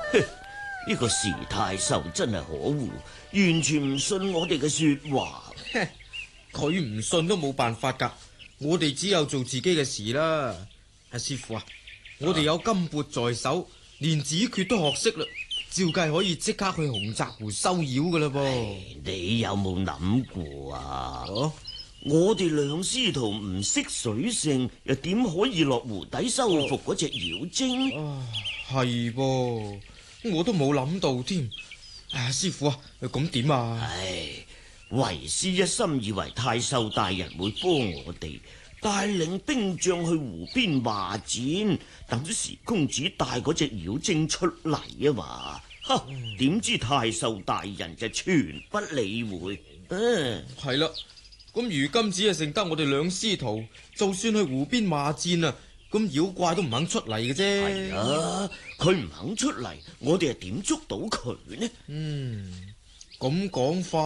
呢個時太守真係可惡，完全唔信我哋嘅說話。 佢唔信都冇辦法噶，我哋只有做自己嘅事啦。阿師傅啊，我哋有金缽在手，連止訣都學識啦，照計可以即刻去洪澤湖收妖噶啦噃。 你有冇諗過啊？我哋兩師徒唔識水性，又點可以落湖底收服嗰隻妖精？ 係噃，我都冇諗到添。師傅啊，咁點啊？ 為師一心以為太守大人會幫我哋帶領兵將去湖邊罵戰，等時公子帶嗰隻妖精出嚟啊嘛。點知太守大人就全不理會。 係啦，咁如今只係剩得我哋兩師徒，就算去湖邊罵戰啊，咁妖怪都唔肯出嚟嘅啫。 係啊，佢唔肯出嚟，我哋係點捉到佢呢？ 咁講法。